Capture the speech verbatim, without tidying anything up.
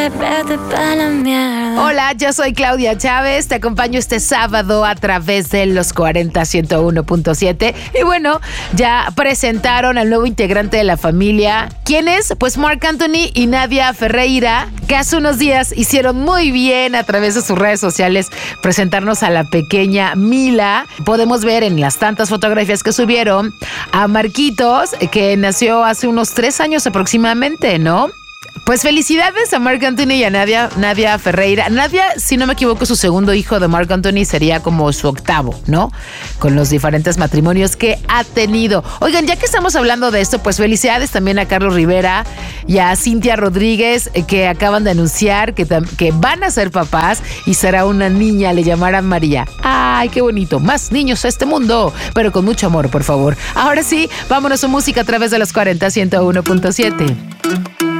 Hola, yo soy Claudia Chávez, te acompaño este sábado a través de los cuarenta ciento uno punto siete. Y bueno, ya presentaron al nuevo integrante de la familia. ¿Quién es? Pues Marc Anthony y Nadia Ferreira, que hace unos días hicieron muy bien a través de sus redes sociales presentarnos a la pequeña Mila. Podemos ver en las tantas fotografías que subieron a Marquitos, que nació hace unos tres años aproximadamente, ¿no? Pues felicidades a Marc Anthony y a Nadia, Nadia Ferreira. Nadia, si no me equivoco, su segundo hijo de Marc Anthony sería como su octavo, ¿no? Con los diferentes matrimonios que ha tenido. Oigan, ya que estamos hablando de esto, pues felicidades también a Carlos Rivera y a Cintia Rodríguez, que acaban de anunciar que, que van a ser papás y será una niña, le llamarán María. ¡Ay, qué bonito! Más niños a este mundo, pero con mucho amor, por favor. Ahora sí, vámonos a música a través de los cuarenta ciento uno punto siete.